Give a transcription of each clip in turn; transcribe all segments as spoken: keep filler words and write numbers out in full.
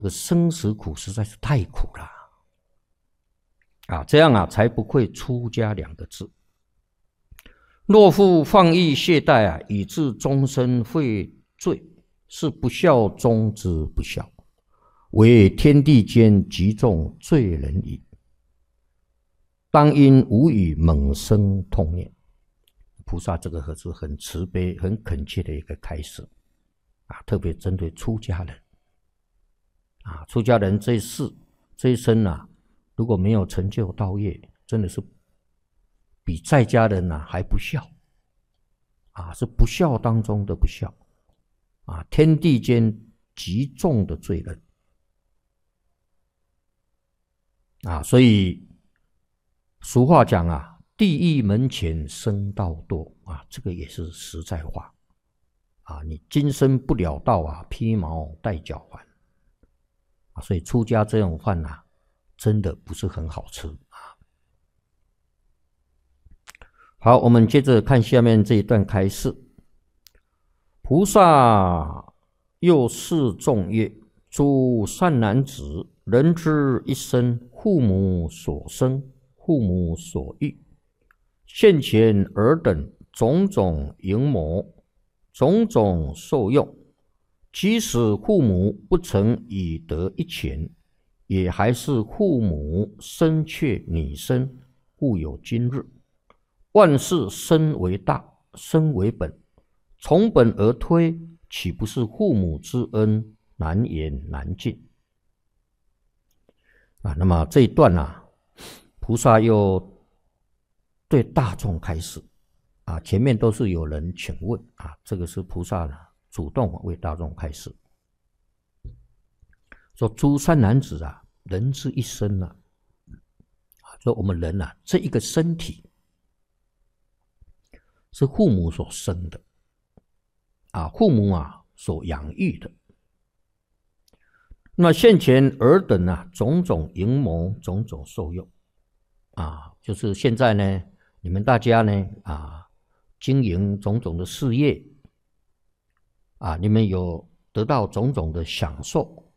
这个生死苦实在是太苦了啊！这样啊，才不会出家两个字。若复放逸懈怠啊，以致终身会罪，是不孝中之不孝，为天地间极重罪人矣。当因无以猛生痛念。菩萨这个是很慈悲、很恳切的一个开始啊，特别针对出家人啊，出家人这一世、这一生啊，如果没有成就道业，真的是比在家人啊还不孝啊，是不孝当中的不孝啊，天地间极重的罪人啊，所以俗话讲啊，地狱门前生道多啊，这个也是实在话啊，你今生不了道啊，披毛戴角还啊，所以出家这种饭啊，真的不是很好吃啊。好，我们接着看下面这一段开示。菩萨又示众曰：诸善男子，人之一生，父母所生，父母所育，现前尔等种种营谋，种种受用，即使父母不曾以得一钱，也还是父母生却你生，故有今日。万事生为大，生为本，从本而推，岂不是父母之恩难言难尽啊？那么这一段啊，菩萨又对大众开示啊，前面都是有人请问啊，这个是菩萨呢主动为大众开示，说诸善男子啊，人之一生啊，说我们人啊，这一个身体是父母所生的啊，父母啊所养育的。那现前尔等啊，种种营谋，种种受用啊，就是现在呢，你们大家呢啊，经营种种的事业啊，你们有得到种种的享受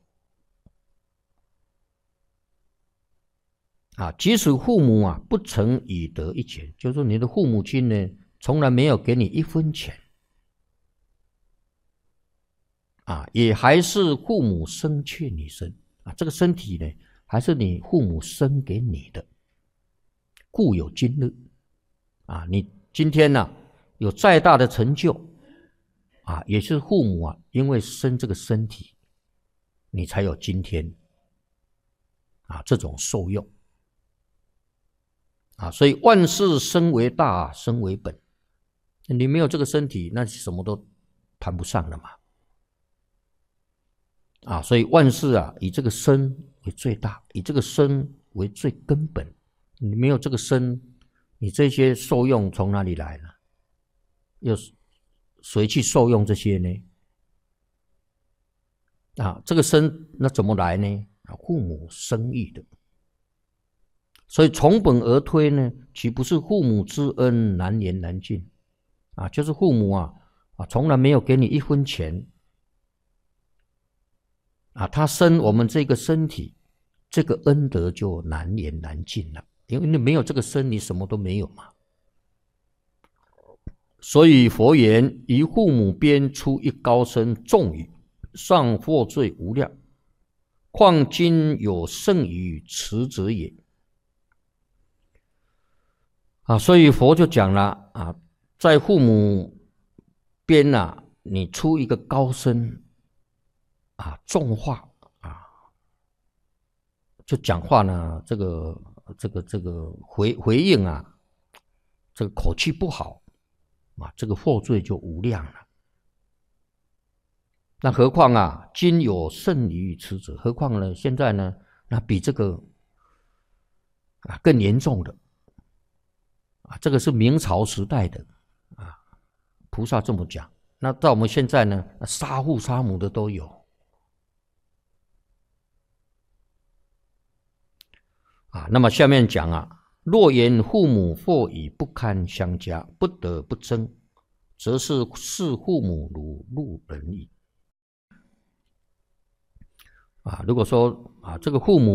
啊，即使父母啊不曾以得一钱，就是说你的父母亲呢，从来没有给你一分钱啊，也还是父母生却你生啊，这个身体呢，还是你父母生给你的，故有今日啊。你今天呢、啊，有再大的成就啊，也是父母啊，因为生这个身体，你才有今天啊这种受用啊。所以万事生为大，生为本。你没有这个身体，那什么都谈不上了嘛。啊，所以万事啊，以这个身为最大，以这个身为最根本。你没有这个身，你这些受用从哪里来呢？又谁去受用这些呢？啊，这个身那怎么来呢？啊，父母生育的。所以从本而推呢，岂不是父母之恩难言难尽？啊，就是父母啊，啊，从来没有给你一分钱。啊，他生我们这个身体，这个恩德就难言难尽了，因为你没有这个身，你什么都没有嘛。所以佛言：以父母鞭出一高声重语，尚获罪无量，况今有甚于此者也。啊，所以佛就讲了啊，在父母边啊，你出一个高声啊，重话啊，就讲话呢，这个这个这个回回应啊，这个口气不好啊，这个获罪就无量了。那何况啊，今有甚于此者？何况呢，现在呢，那比这个啊更严重的啊，这个是明朝时代的啊，菩萨这么讲。那到我们现在呢，杀父杀母的都有。啊，那么下面讲啊，若言父母或以不堪相加，不得不争，则是视父母如路人矣。 啊，如果说啊，这个父母